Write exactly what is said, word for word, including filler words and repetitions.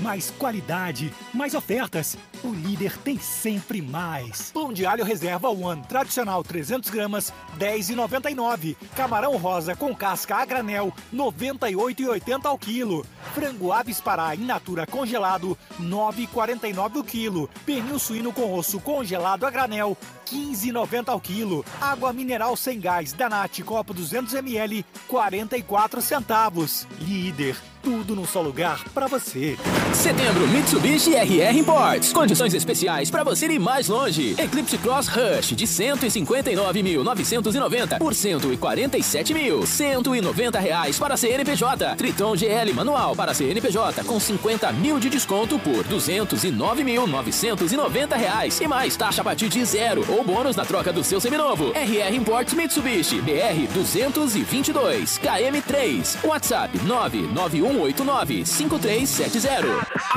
Mais qualidade, mais ofertas. O líder tem sempre mais. Pão de alho reserva One, tradicional trezentos gramas, dez reais e noventa e nove centavos. Camarão rosa com casca a granel, noventa e oito reais e oitenta centavos ao quilo. Frango Aves Pará in natura congelado, nove reais e quarenta e nove centavos o quilo. Pernil suíno com osso congelado a granel, quinze reais e noventa centavos ao quilo. Água mineral sem gás Danate copo duzentos mililitros, quarenta e quatro centavos. Líder, tudo num só lugar pra você. Setembro Mitsubishi R R Imports. Condições especiais para você ir mais longe. Eclipse Cross Rush de cento e cinquenta e nove mil novecentos e noventa por cento e quarenta e sete mil cento e noventa reais para C N P J. Triton G L manual para C N P J com cinquenta mil de desconto por duzentos e nove mil novecentos e noventa reais e mais taxa a partir de zero ou bônus na troca do seu seminovo. R R Imports Mitsubishi B R duzentos e vinte e dois K M três. WhatsApp nove nove um oito nove cinco três sete zero.